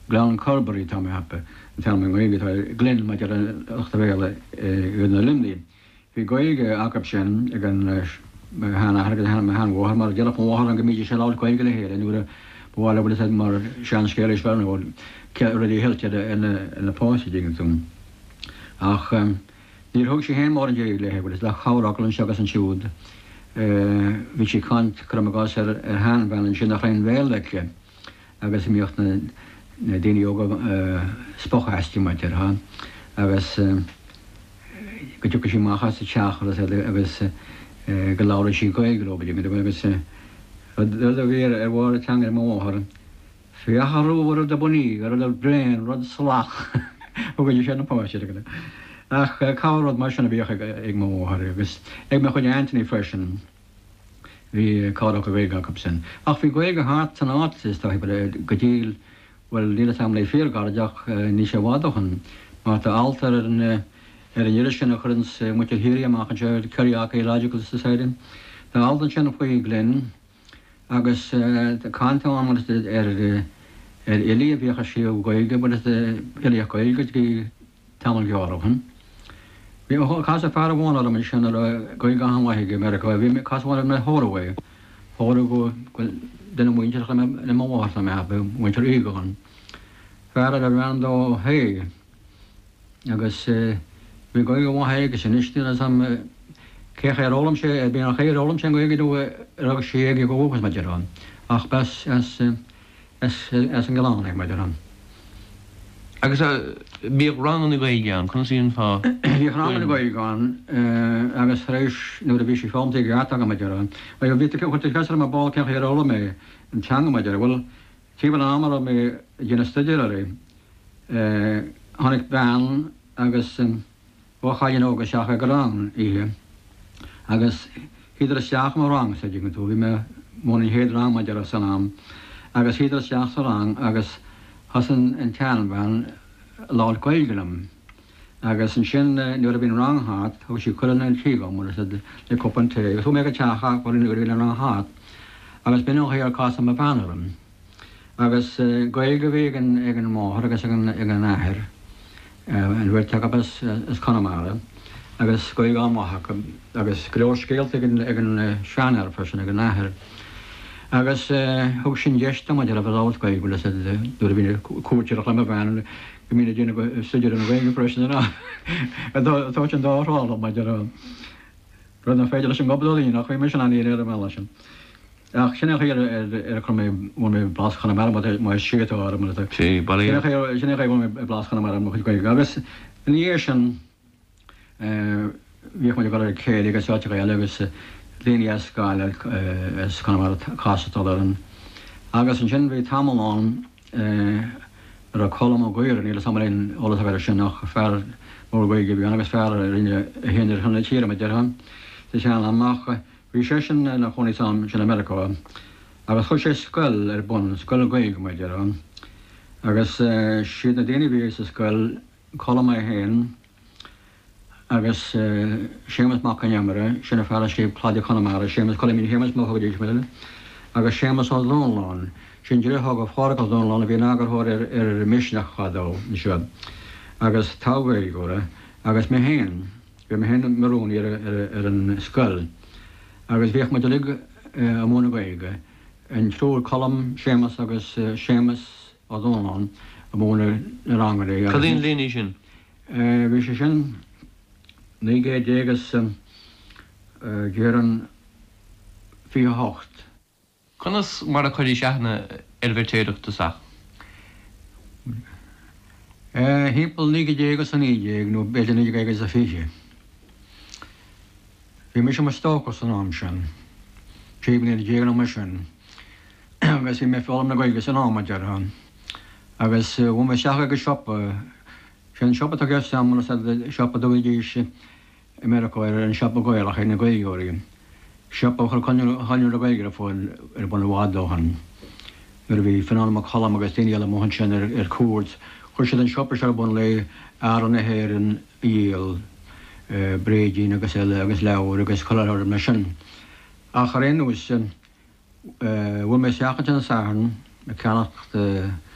Glan Carberry tá happe tá goige Glen me achtaréile na limlí. Bhí goige acap sin ag an hána hanhhar mar deach bhhar an gomíidir se láil goige le héir nuair bháile bud mar seanscéir sfer bhil ce ruí heilte in napáisi dingtum. Ach níor thug sé hé mar an déag le hebh le charálan segus an siúd. Bhí sé cant chumagás ar hanbhean sin nach raon bhéleice agus míocht na daine óga spochaistí mai ha agus go tucha sí máchas teachlas agus go lára sí goiglóba agus bhíar ar bhir teangar móthar. Fiocharúhar de buní ar le brein rud slach thugaid sé napáiste go. Ach cáród mar sinna bíocha ag móthir agus ag me chuin Anthony freisin hí cáach go bhéh go sin. Ach bhí goige hart san átas tá go díl bhfuil líle tam le féargáideach ní sé bhádachan má tá altar ar an iiri sinna churins mu híí amachchan se Curryacha Ecological Society. Tá altan sinna faoí Glen agus cáinteáin ar ilí a bhíocha siú goige bud ilíoch goige í tamil geárachan. Bhí cá a fear bháin am sinna goige anhaige America, bhí cáháil me thóraha thóra go duna muinteach na móharta me muintear ígáin. Fear a randó hé agus bhí goige bhhaige sin istí sam cécha arolalam sé bí nach chéarolalam sin goige dú agus sé go bhchas me dearán. Ach bes as an galán ag me dearán. Agus bí ran na gaigán chun síon fá. Bhí ran na gaigán agus rééis nuair a bhí sé fámta gata go dearán. Ba bhí chuirta gasar a bá cecha arolalam mé an teanga me dear bhfuil tíbal amara mé dhéana studiar a ré. Tháinig bean agus bhchain ógus seacha go rang ihe. Agus híidir seach mar rang sé dgin tú, bhí me móna héad rang me dear san am. Agus híidir seach sa rang agus hasan an teanbhean láil goilgelam. Agus an sin nuair a bhín ranghat, thu sí chuan an tígam mar le copan té, agus thu mé go teacha bhil nuair bhín ranghat, agus bin chéar casa a banaram. Agus goilge bhí ag an máthir agus ag an áthir an bhfuil teachpas is Connemara, agus goilge amátha agus goleor scéalt ag an seanar fersin ag an áthir. Agus thug sin deiste mai ar a bhláil goig go dúir bhíine cuairteach le bhean go mína dúna go stuidir an bhéige freisin ná. Tá sin dárála mai ar rud na féidir leis an gobdalí nach chuí me sin aí ar me sin. Ach sinna chéar ar chu mé mé blaschanna mar mai siúá mar sinna bhfuil blaschanna mar mo goig. Agus níir sin bhíoh me go céad agus áte agus líine gáile mar cásatálan. Agus an sin bhí tamán ar a cholam a gcuir íle samlín ólas a sin nach fear mór goige bhí agus fear rinne héidir chuna tíra me dearhan. Tá sé amach bhí sé sin na choní sam sin America. Agus chu sé scoil ar bun scoil goige me dearhan. Agus siad na daine bhí sa scoil cholam a héin agus sémas má canamara sinna fearla sé pláide Connemara, sémas choimí hémas má thuidir meile, agus sémas á Lónláin, sin dúthá go fára go Lónláin a bhí agarthir ar misneach chadó ní seo. Agus táhair góra, agus mé héin, bhí mé héin marúní ar an scoil. Agus bhíoh me lig a móna gaige, an trúr colm sémas agus sémas á Lónláin a móna rangarí. Cadín líní sin? Bhí sé sin Nígé dégus géan fi hocht. Conas mar a chuirí seachna bhirtéireachta sa? Hípal nígé dégus an ídéag nó beidir nígé agus a fiche. Bhí me sem mar stóchas an am sin. Tíbal ní dégan am sin. Agus bhí mé fálam na goigus an am dearhan. Agus bhfuil me seach agus siopa. Sin siopa a gceist am siopa dóidíise America ar an siopa goilech na goigóirí. Siopa chu chainú a goigre fáil ar buna bhádóhan. Ar bhí fanánach chalam agus daine le móhan sin ar cuat. Chuir siad an siopa se bun le áran na héir an íal bréidín agus eile agus leabhar agus choir me sin. A chu réús sin bhfuil mé seachcha an san me ceannacht